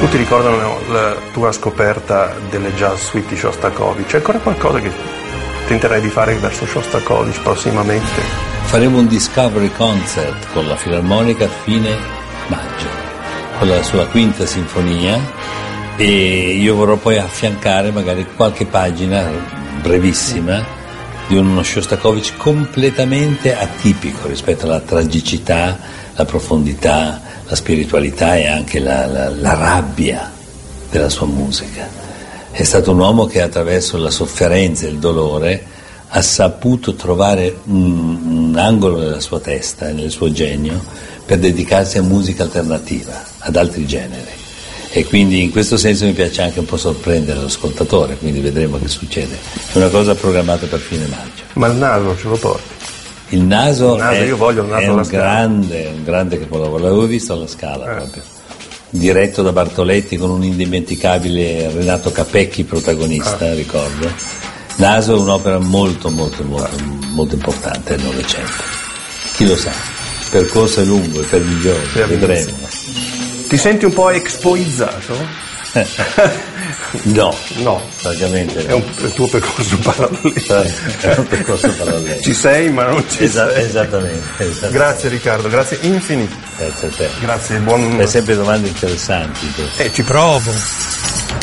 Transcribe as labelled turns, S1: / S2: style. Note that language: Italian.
S1: Tutti ricordano la tua scoperta delle jazz suite di Shostakovich. C'è ancora qualcosa che tenterai di fare verso Shostakovich prossimamente?
S2: Faremo un Discovery Concert con la Filarmonica a fine maggio, con la sua quinta sinfonia, e io vorrò poi affiancare magari qualche pagina brevissima di uno Shostakovich completamente atipico rispetto alla tragicità, la profondità, la spiritualità e anche la rabbia della sua musica. È stato un uomo che attraverso la sofferenza e il dolore ha saputo trovare un angolo nella sua testa e nel suo genio per dedicarsi a musica alternativa, ad altri generi. E quindi in questo senso mi piace anche un po' sorprendere l'ascoltatore, quindi vedremo che succede. È una cosa programmata per fine maggio.
S1: Ma il naso ce lo porti?
S2: Il naso
S1: io voglio il naso
S2: è
S1: alla
S2: un
S1: Scala.
S2: grande capolavoro, l'avevo visto alla Scala proprio, diretto da Bartoletti con un indimenticabile Renato Capecchi protagonista, ricordo. Naso è un'opera molto importante del Novecento. Chi lo sa, il percorso è lungo e per migliori, vedremo.
S1: Ti senti un po' expoizzato?
S2: No,
S1: francamente
S2: no.
S1: È il tuo percorso parallelo.
S2: È un percorso parallelo.
S1: Ci sei ma non ci sei.
S2: Esattamente.
S1: Grazie Riccardo, grazie infinite.
S2: Grazie a te.
S1: Grazie, buon...
S2: Fai sempre domande interessanti.
S1: Ci provo.